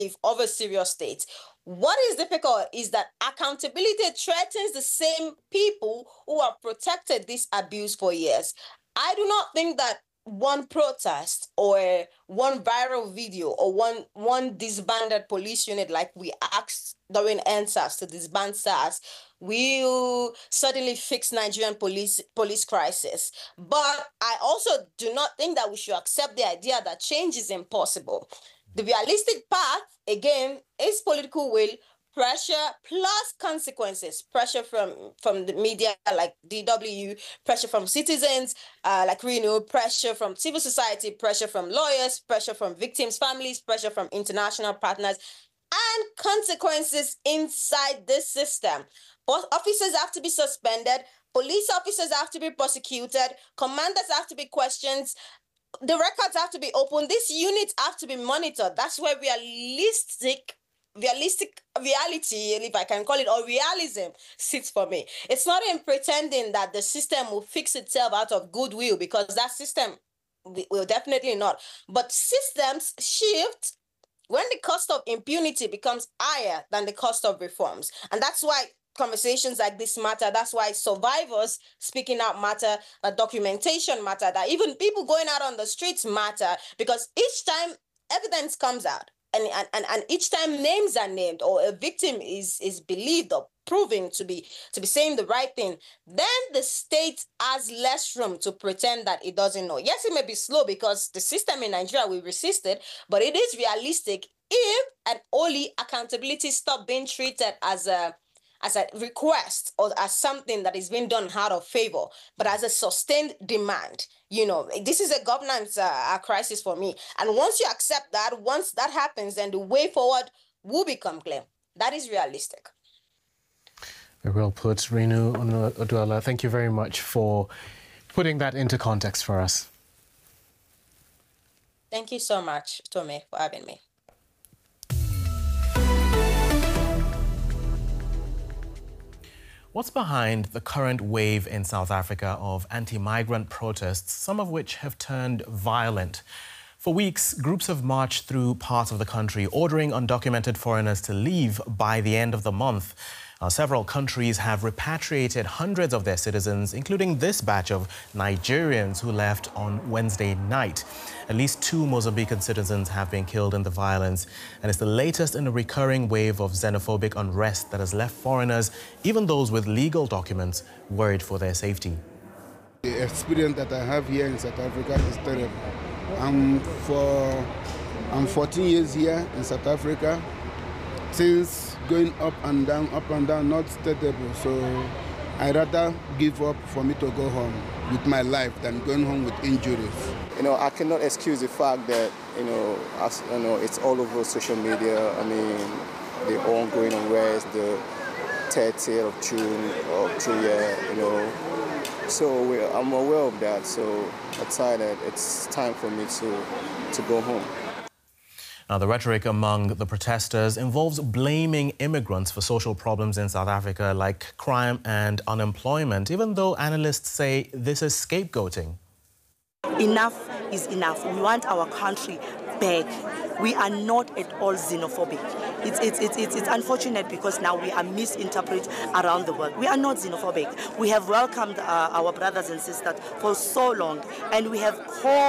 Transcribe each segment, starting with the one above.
of a serious state. What is difficult is that accountability threatens the same people who have protected this abuse for years. I do not think that one protest or one viral video or one disbanded police unit, like we asked during NSAS to disband SARS, will certainly fix Nigerian police crisis. But I also do not think that we should accept the idea that change is impossible. The realistic path, again, is political will, pressure plus consequences. Pressure from the media like DW, pressure from citizens like Renew, pressure from civil society, pressure from lawyers, pressure from victims' families, pressure from international partners, and consequences inside this system. Both officers have to be suspended, police officers have to be prosecuted, commanders have to be questioned, the records have to be open, these units have to be monitored. That's where realistic reality, if I can call it, or realism sits for me. It's not in pretending that the system will fix itself out of goodwill, because that system will definitely not. But systems shift when the cost of impunity becomes higher than the cost of reforms. And that's why conversations like this matter. That's why survivors speaking out matter, that documentation matter, that even people going out on the streets matter, because each time evidence comes out and each time names are named or a victim is believed or proving to be saying the right thing, then the state has less room to pretend that it doesn't know. Yes, it may be slow because the system in Nigeria will resist it, but it is realistic if and only accountability stop being treated as a request or as something that is being done out of favor, but as a sustained demand. You know, this is a governance crisis for me. And once you accept that, once that happens, then the way forward will become clear. That is realistic. Very well put, Renu Oduala. Thank you very much for putting that into context for us. Thank you so much, Tome, for having me. What's behind the current wave in South Africa of anti-migrant protests, some of which have turned violent? For weeks, groups have marched through parts of the country, ordering undocumented foreigners to leave by the end of the month. Several countries have repatriated hundreds of their citizens, including this batch of Nigerians who left on Wednesday night. At least 2 Mozambican citizens have been killed in the violence, and it's the latest in a recurring wave of xenophobic unrest that has left foreigners, even those with legal documents, worried for their safety. The experience that I have here in South Africa is terrible. I'm 14 years here in South Africa. Since going up and down, not stable. So I rather give up for me to go home with my life than going home with injuries. You know, I cannot excuse the fact that, it's all over social media. I mean, the ongoing unrest, the 30th of June of 2 year, So I'm aware of that. So I decided it's time for me to go home. Now, the rhetoric among the protesters involves blaming immigrants for social problems in South Africa, like crime and unemployment, even though analysts say this is scapegoating. Enough is enough. We want our country back. We are not at all xenophobic. It's unfortunate because now we are misinterpreted around the world. We are not xenophobic. We have welcomed our brothers and sisters for so long, and we have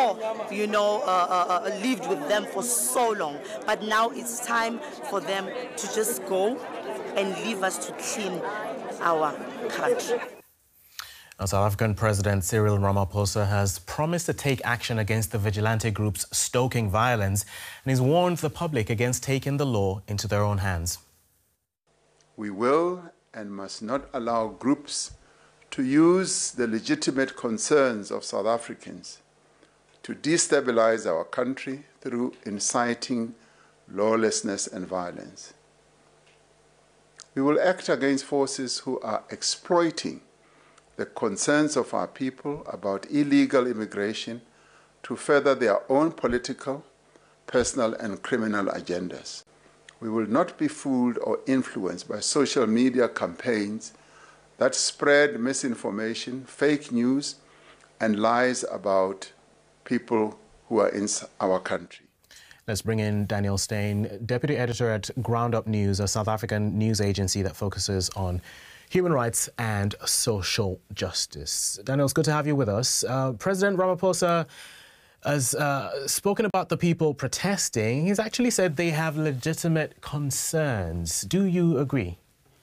lived with them for so long. But now it's time for them to just go and leave us to clean our country. Now, South African President Cyril Ramaphosa has promised to take action against the vigilante groups stoking violence, and he's warned the public against taking the law into their own hands. We will and must not allow groups to use the legitimate concerns of South Africans to destabilize our country through inciting lawlessness and violence. We will act against forces who are exploiting the concerns of our people about illegal immigration to further their own political, personal, and criminal agendas. We will not be fooled or influenced by social media campaigns that spread misinformation, fake news, and lies about people who are in our country. Let's bring in Daniel Steyn, Deputy Editor at Ground Up News, a South African news agency that focuses on human rights and social justice. Daniel, it's good to have you with us. President Ramaphosa has spoken about the people protesting. He's actually said they have legitimate concerns. Do you agree?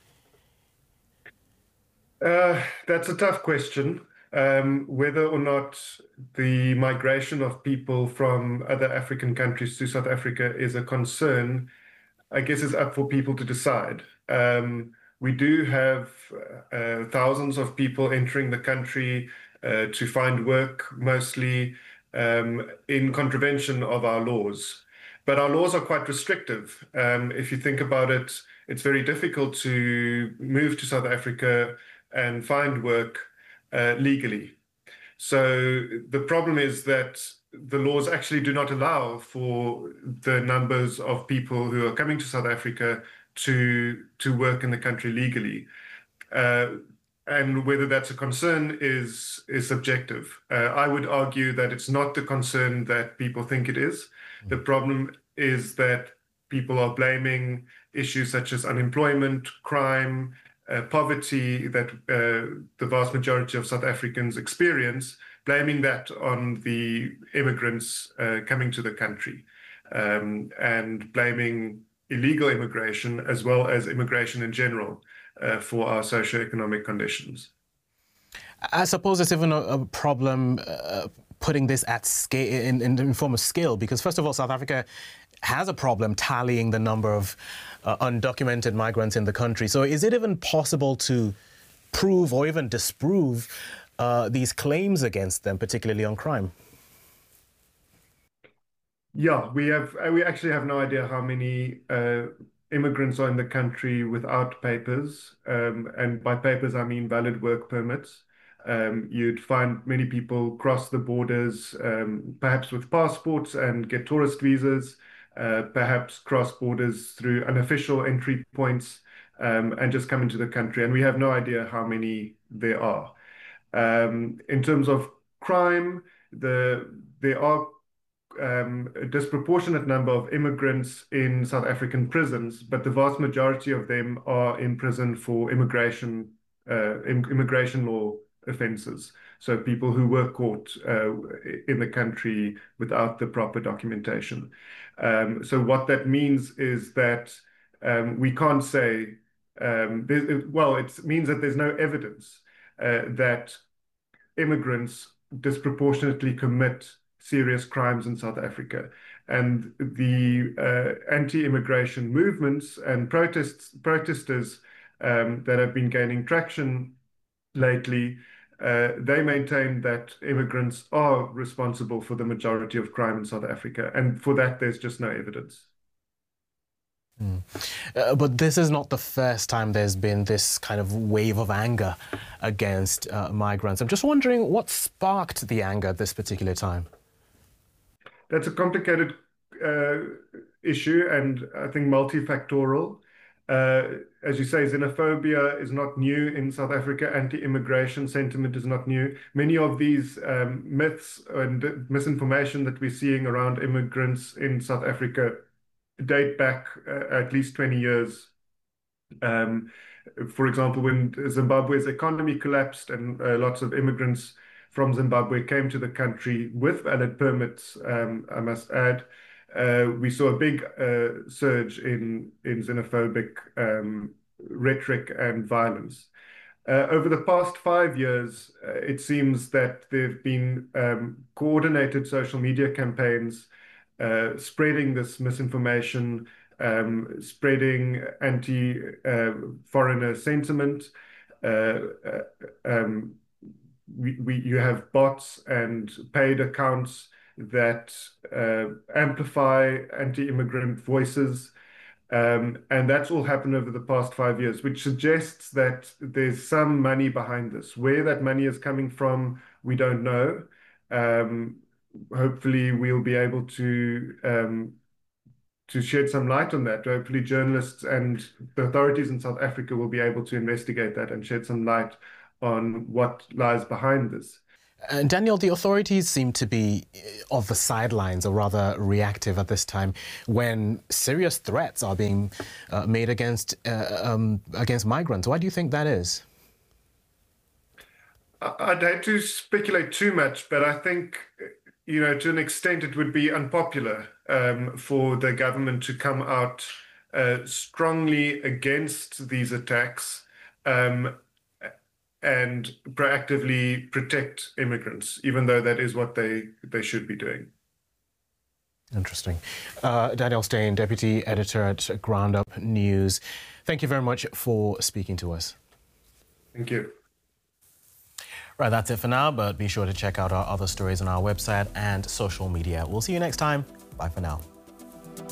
That's a tough question. Whether or not the migration of people from other African countries to South Africa is a concern, I guess is up for people to decide. We do have thousands of people entering the country to find work, mostly in contravention of our laws. But our laws are quite restrictive. If you think about it, it's very difficult to move to South Africa and find work legally. So the problem is that the laws actually do not allow for the numbers of people who are coming to South Africa to work in the country legally. And whether that's a concern is subjective. I would argue that it's not the concern that people think it is. The problem is that people are blaming issues such as unemployment, crime, poverty that the vast majority of South Africans experience, blaming that on the immigrants coming to the country, and blaming illegal immigration as well as immigration in general for our socioeconomic conditions. I suppose it's even a problem putting this at scale, in form of scale, because first of all, South Africa has a problem tallying the number of undocumented migrants in the country. So is it even possible to prove or even disprove these claims against them, particularly on crime? Yeah, we actually have no idea how many immigrants are in the country without papers. And by papers, I mean valid work permits. You'd find many people cross the borders, perhaps with passports and get tourist visas, perhaps cross borders through unofficial entry points, and just come into the country. And we have no idea how many there are. In terms of crime, there are a disproportionate number of immigrants in South African prisons, but the vast majority of them are in prison for immigration law offences. So people who were caught in the country without the proper documentation. So what that means is that we can't say, it means that there's no evidence that immigrants disproportionately commit serious crimes in South Africa. And the anti-immigration movements and protesters that have been gaining traction lately, they maintain that immigrants are responsible for the majority of crime in South Africa. And for that, there's just no evidence. But this is not the first time there's been this kind of wave of anger against migrants. I'm just wondering what sparked the anger at this particular time? That's a complicated issue, and I think multifactorial. As you say, xenophobia is not new in South Africa. Anti-immigration sentiment is not new. Many of these myths and misinformation that we're seeing around immigrants in South Africa date back at least 20 years. For example, when Zimbabwe's economy collapsed and lots of immigrants from Zimbabwe came to the country with valid permits, I must add, we saw a big surge in xenophobic rhetoric and violence. Over the past 5 years, it seems that there have been coordinated social media campaigns spreading this misinformation, spreading anti-foreigner sentiment. You have bots and paid accounts that amplify anti-immigrant voices. And that's all happened over the past 5 years, which suggests that there's some money behind this. Where that money is coming from, we don't know. Hopefully, we'll be able to shed some light on that. Hopefully, journalists and the authorities in South Africa will be able to investigate that and shed some light on what lies behind this. Daniel, the authorities seem to be of the sidelines, or rather reactive at this time, when serious threats are being made against migrants. Why do you think that is? I'd hate to speculate too much, but I think, to an extent it would be unpopular for the government to come out strongly against these attacks and proactively protect immigrants, even though that is what they should be doing. Interesting. Daniel Steyn, Deputy Editor at GroundUp News. Thank you very much for speaking to us. Thank you. Right, that's it for now, but be sure to check out our other stories on our website and social media. We'll see you next time. Bye for now.